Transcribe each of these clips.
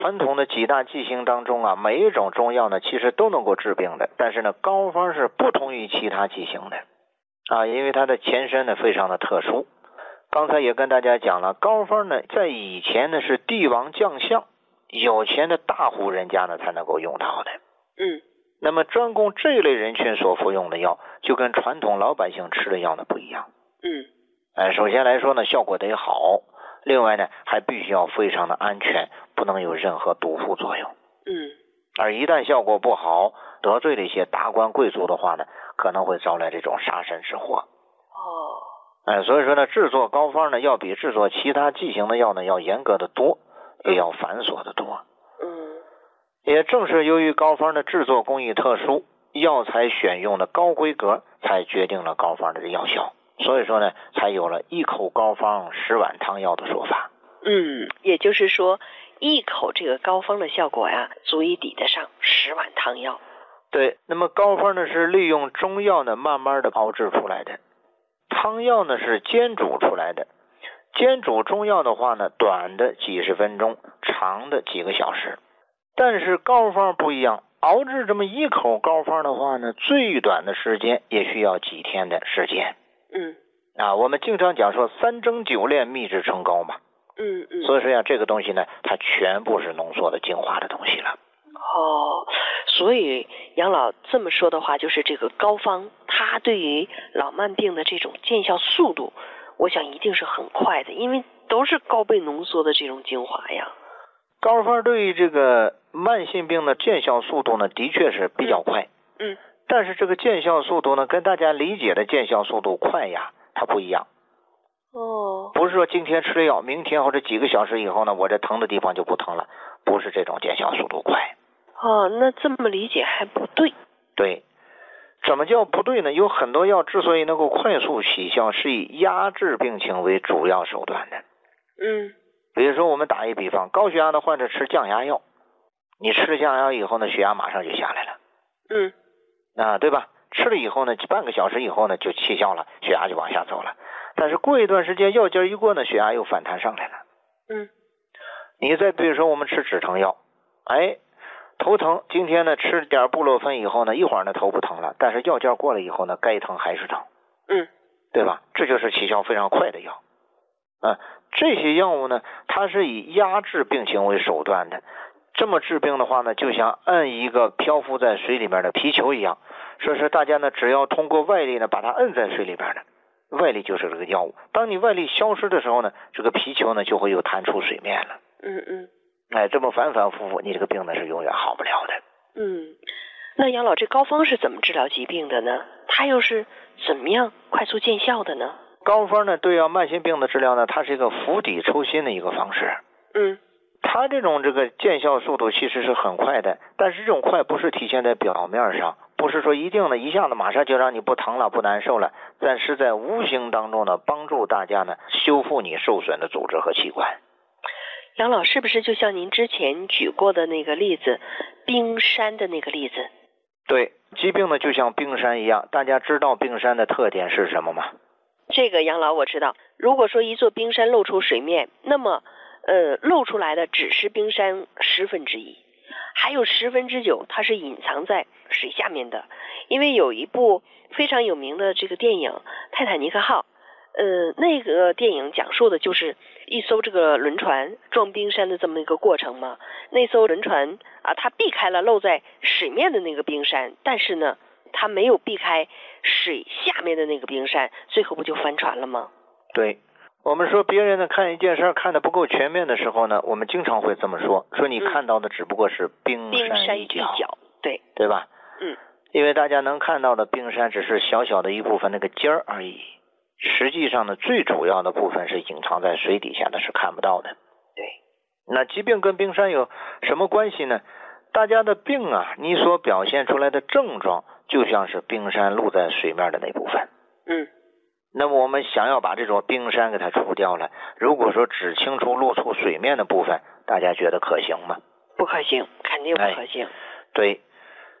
传统的几大剂型当中啊，每一种中药呢其实都能够治病的，但是呢膏方是不同于其他剂型的啊，因为它的前身呢非常的特殊。刚才也跟大家讲了，膏方呢在以前呢是帝王将相、有钱的大户人家呢才能够用到的。那么专供这一类人群所服用的药，就跟传统老百姓吃的药呢不一样。首先来说呢，效果得好，另外呢还必须要非常的安全，不能有任何毒副作用。而一旦效果不好，得罪了一些达官贵族的话呢，可能会招来这种杀身之祸。所以说呢，制作膏方呢要比制作其他剂型的药呢要严格的多，也要繁琐的多。也正是由于膏方的制作工艺特殊，药材选用的高规格，才决定了膏方的药效。所以说呢，才有了一口膏方10碗汤药的说法。 也就是说，一口这个膏方的效果呀，足以抵得上10碗汤药。 对，那么膏方呢是利用中药呢慢慢的熬制出来的，汤药呢是煎煮出来的。煎煮中药的话呢，短的几十分钟，长的几个小时。但是膏方不一样，熬制这么一口膏方的话呢，最短的时间也需要几天的时间。我们经常讲说3蒸9炼秘制成膏嘛。所以说呀，这个东西呢，它全部是浓缩的精华的东西了。 所以杨老这么说的话，就是这个膏方它对于老慢病的这种见效速度，我想一定是很快的，因为都是高倍浓缩的这种精华呀。 膏方对于这个慢性病的见效速度呢，的确是比较快。但是这个见效速度呢，跟大家理解的见效速度快呀，它不一样。不是说今天吃了药，明天或者几个小时以后呢，我这疼的地方就不疼了，不是这种见效速度快。 那这么理解还不对。 对，怎么叫不对呢？有很多药之所以能够快速起效，是以压制病情为主要手段的。比如说我们打一比方，高血压的患者吃降压药，你吃了降压药以后呢，血压马上就下来了。对吧？吃了以后呢，半个小时以后呢就起效了，血压就往下走了。但是过一段时间药劲一过呢，血压又反弹上来了。你再比如说我们吃止疼药，头疼，今天呢吃点布洛芬以后呢，一会儿呢头不疼了，但是药劲过了以后呢，该疼还是疼。对吧？这就是起效非常快的药。这些药物呢，它是以压制病情为手段的。这么治病的话呢，就像按一个漂浮在水里面的皮球一样，说是大家呢只要通过外力呢把它摁在水里边的，外力就是这个药物。当你外力消失的时候呢，这个皮球呢就会又弹出水面了。这么反反复复，你这个病呢是永远好不了的。 那杨老，这膏方是怎么治疗疾病的呢？它又是怎么样快速见效的呢？ 膏方呢对慢性病的治疗呢，它是一个釜底抽薪的一个方式。它这个见效速度其实是很快的，但是这种快不是体现在表面上，不是说一定的一下子马上就让你不疼了不难受了，但是在无形当中呢，帮助大家呢修复你受损的组织和器官。 杨老，是不是就像您之前举过的那个例子，冰山的那个例子？ 对，疾病呢就像冰山一样，大家知道冰山的特点是什么吗？ 这个杨老我知道，如果说一座冰山露出水面，那么露出来的只是冰山1/10，还有9%它是隐藏在水下面的。因为有一部非常有名的这个电影《泰坦尼克号》，那个电影讲述的就是一艘这个轮船撞冰山的这么一个过程嘛。那艘轮船它避开了露在水面的那个冰山，但是呢，它没有避开水下面的那个冰山，最后不就翻船了吗？对。 我们说别人呢看一件事看得不够全面的时候呢，我们经常会这么说你看到的只不过是冰山一角，对吧？因为大家能看到的冰山只是小小的一部分那个尖儿而已，实际上呢最主要的部分是隐藏在水底下的，是看不到的。对，那疾病跟冰山有什么关系呢？大家的病你所表现出来的症状就像是冰山露在水面的那部分。那么我们想要把这种冰山给它除掉了，如果说只清除露出水面的部分，大家觉得可行吗？ 不可行，肯定不可行。 对，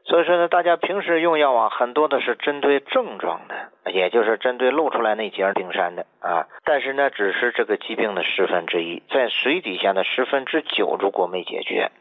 所以说呢，大家平时用药啊，很多的是针对症状的，也就是针对露出来那节冰山的啊。但是呢，只是这个疾病的1/10，在水底下的9%如果没解决，